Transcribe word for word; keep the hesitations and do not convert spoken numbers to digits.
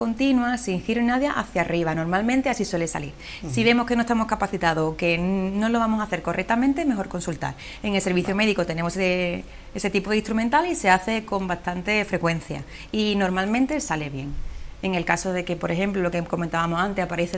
continua, sin giro ni nada, hacia arriba. Normalmente así suele salir. Uh-huh. Si vemos que no estamos capacitados o que no lo vamos a hacer correctamente, mejor consultar. En el servicio vale. médico tenemos ese, ese tipo de instrumental y se hace con bastante frecuencia y normalmente sale bien. En el caso de que, por ejemplo, lo que comentábamos antes, aparece